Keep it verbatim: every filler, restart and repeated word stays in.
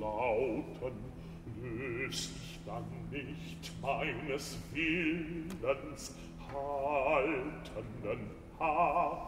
trauten, löst ich dann nicht meines Willens haltenden Haar